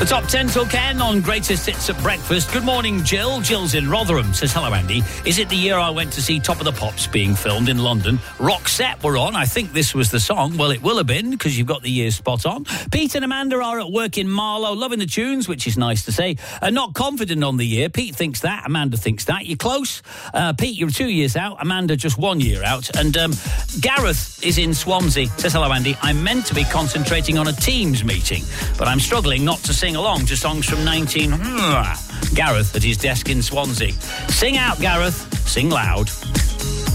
The top 10 till Ken on Greatest Hits at Breakfast. Good morning, Jill. Jill's in Rotherham. Says, hello, Andy. Is it the year I went to see Top of the Pops being filmed in London? Roxette were on. I think this was the song. Well, it will have been, because you've got the year spot on. Pete and Amanda are at work in Marlow, loving the tunes, which is nice to say. Not confident on the year. Pete thinks that. Amanda thinks that. You're close. Pete, you're 2 years out. Amanda, just 1 year out. And Gareth is in Swansea. Says, hello, Andy. I'm meant to be concentrating on a Teams meeting, but I'm struggling not to sing along to songs from 19... Gareth at his desk in Swansea. Sing out, Gareth. Sing loud.